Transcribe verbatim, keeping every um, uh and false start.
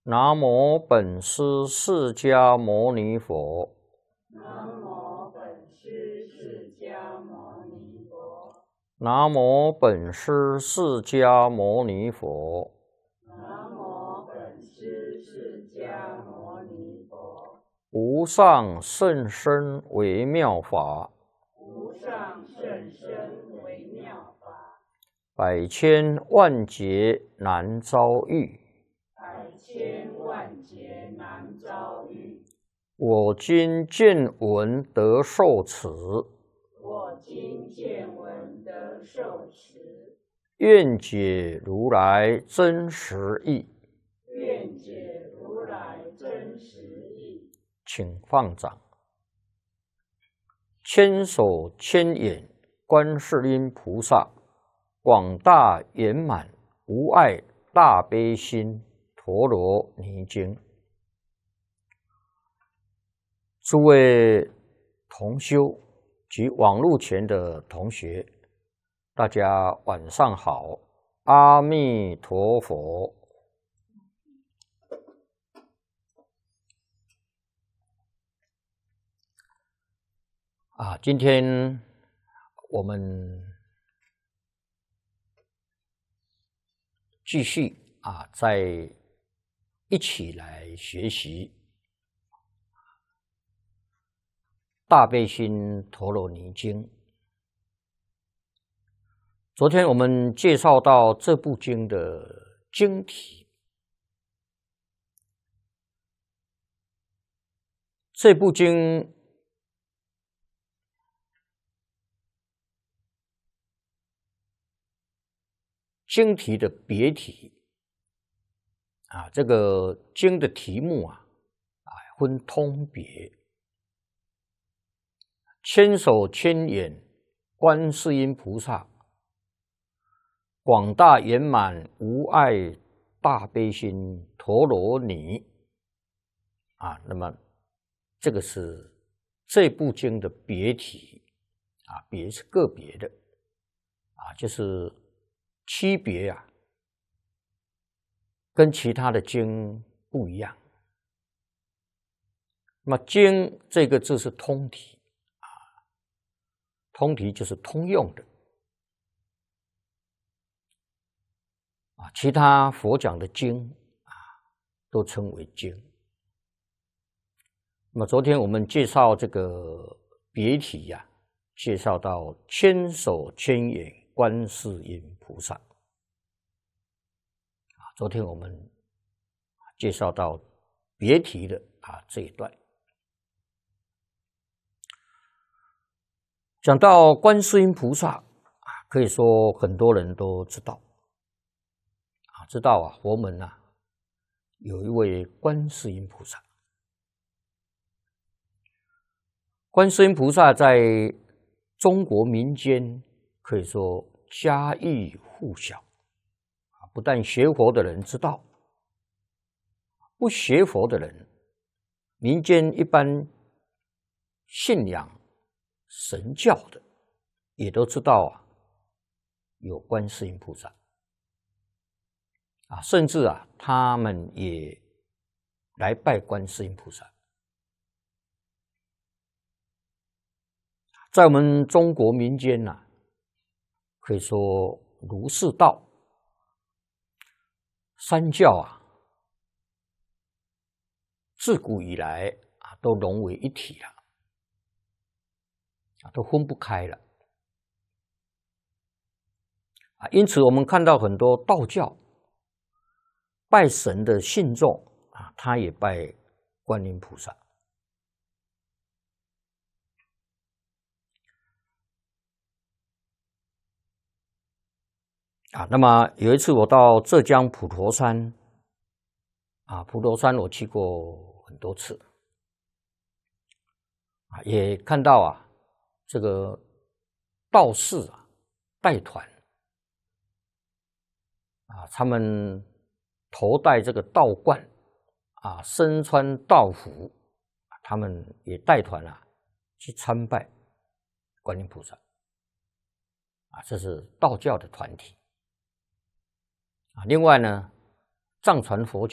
南无本师释迦牟尼佛。 南无本师释迦牟尼佛。 南无本师释迦牟尼佛。 南无本师释迦牟尼佛。 无上甚深微妙法， 无上甚深微妙法， 百千万劫难遭遇。 百千万劫难遭遇。 我今见闻得受持， 我今见闻得受持， 愿解如来真实义。 愿解如来真实义。 请放掌。千手千眼观世音菩萨，广大圆满无碍大悲心陀罗尼经。诸位同修及网络前的同学，大家晚上好，阿弥陀佛。啊，今天我们继续啊，再一起来学习大悲心陀罗尼经。昨天我们介绍到这部经的经题，这部经经题的别题啊，这个经的题目啊，啊分通别。千手千眼观世音菩萨，广大圆满无碍大悲心陀罗尼啊，那么这个是这部经的别题啊，别是个别的啊，就是区别啊，跟其他的经不一样。那么经这个字是通体啊，通体就是通用的啊，其他佛讲的经啊，都称为经。那么昨天我们介绍这个别题呀、啊，介绍到千手千眼观世音菩萨。昨天我们介绍到别题的啊这一段，讲到观世音菩萨啊，可以说很多人都知道啊，知道啊，佛门啊有一位观世音菩萨。观世音菩萨在中国民间可以说家喻户晓。不但学佛的人知道，不学佛的人，民间一般信仰神教的，也都知道啊，有观世音菩萨啊，甚至啊，他们也来拜观世音菩萨。在我们中国民间呐、啊，可以说儒释道三教啊，自古以来啊，都融为一体了，啊，都分不开了啊。因此，我们看到很多道教拜神的信众啊，他也拜观音菩萨啊。那么有一次，我到浙江普陀山啊，普陀山我去过很多次啊，也看到啊，这个道士啊带团啊，他们头戴这个道冠啊，身穿道服，他们也带团啊去参拜观音菩萨啊，这是道教的团体啊。另外呢，藏传佛教